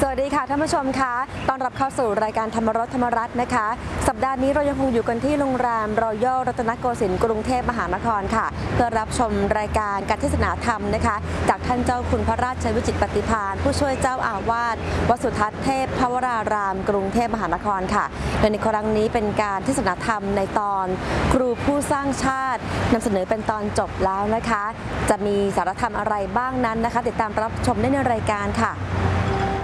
วัสดีค่ะท่านผู้ชมคะต้อนรับเข้าสู่รายการธรรมรสธรรมรัตน์นะคะสัปดาห์นี้เรายังคงอยู่กันที่โรงแรมรอยัลรัตนโกสินทร์กรุงเทพมหานครค่ะเพื่อรับชมรายการการเทศนาธรรมนะคะจากท่านเจ้าคุณพระราชวิจิตรปฏิภาณผู้ช่วยเจ้าอาวาสวัดสุทัศน์เทพภวรารามกรุงเทพมหานครค่ะโดยในครั้งนี้เป็นการเทศนาธรรมในตอนครูผู้สร้างชาตินำเสนอเป็นตอนจบแล้วนะคะจะมีสาระธรรมอะไรบ้างนั้นนะคะติดตามรับชมได้ในรายการค่ะ